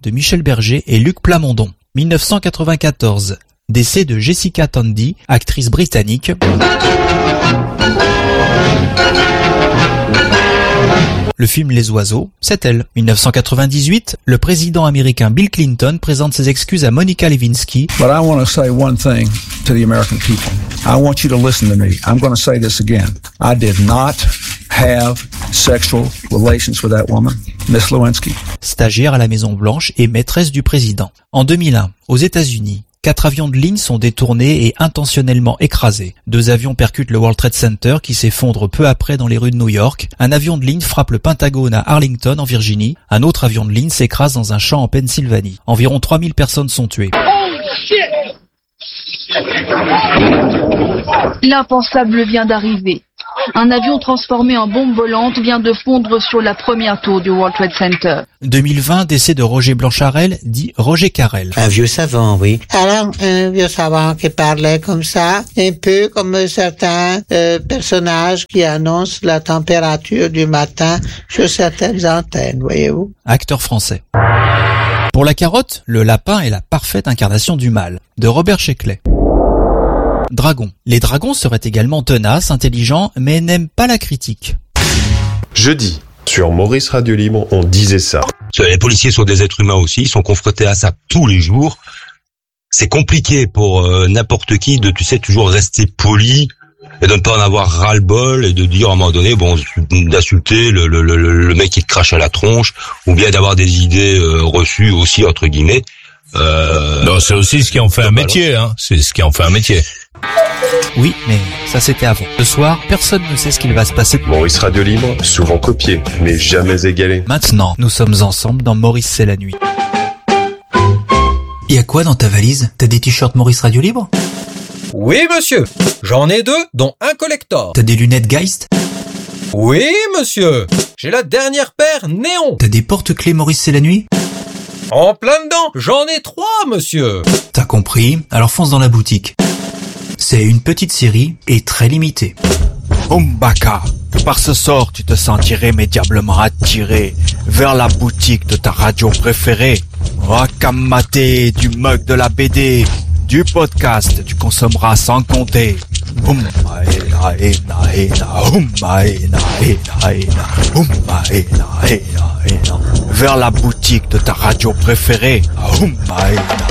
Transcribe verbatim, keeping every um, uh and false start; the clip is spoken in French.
de Michel Berger et Luc Plamondon. dix-neuf cent quatre-vingt-quatorze. Décès de Jessica Tandy, actrice britannique. Le film Les Oiseaux, c'est elle. dix-neuf cent quatre-vingt-dix-huit, le président américain Bill Clinton présente ses excuses à Monica Lewinsky. But I want to say one thing to the American people. I want you to listen to me. I'm going to say this again. I did not have sexual relations with that woman, Miss Lewinsky. Stagiaire à la Maison Blanche et maîtresse du président. En deux mille un, aux États-Unis, quatre avions de ligne sont détournés et intentionnellement écrasés. Deux avions percutent le World Trade Center qui s'effondre peu après dans les rues de New York. Un avion de ligne frappe le Pentagone à Arlington en Virginie. Un autre avion de ligne s'écrase dans un champ en Pennsylvanie. Environ trois mille personnes sont tuées. L'impensable vient d'arriver. Un avion transformé en bombe volante vient de fondre sur la première tour du World Trade Center. deux mille vingt, décès de Roger Blancharel, dit Roger Carrel. Un vieux savant, oui. Alors, un vieux savant qui parlait comme ça, un peu comme certains euh, personnages qui annoncent la température du matin sur certaines antennes, voyez-vous. Acteur français. Pour la carotte, le lapin est la parfaite incarnation du mal, de Robert Sheckley. Dragon. Les dragons seraient également tenaces, intelligents, mais n'aiment pas la critique. Jeudi, sur Maurice Radio Libre, on disait ça. Les policiers sont des êtres humains aussi, ils sont confrontés à ça tous les jours. C'est compliqué pour euh, n'importe qui de, tu sais, toujours rester poli et de ne pas en avoir ras-le-bol et de dire à un moment donné, bon, d'insulter le, le, le, le mec qui te crache à la tronche, ou bien d'avoir des idées euh, reçues aussi, entre guillemets. Euh, non, c'est aussi ce qui en fait un métier, hein. C'est ce qui en fait un métier. Oui, mais ça c'était avant. Ce soir, personne ne sait ce qu'il va se passer. Maurice Radio Libre, souvent copié, mais jamais égalé. Maintenant, nous sommes ensemble dans Maurice c'est la nuit. Y a quoi dans ta valise? T'as des t-shirts Maurice Radio Libre? Oui, monsieur. J'en ai deux, dont un collector. T'as des lunettes Geist? Oui, monsieur. J'ai la dernière paire néon. T'as des porte-clés Maurice c'est la nuit? En plein dedans. J'en ai trois, monsieur. T'as compris? Alors fonce dans la boutique. C'est une petite série et très limitée. Umbaka, par ce sort, tu te sens irrémédiablement attiré vers la boutique de ta radio préférée. Wakamaté, du mug de la B D, du podcast, tu consommeras sans compter. Vers la boutique de ta radio préférée.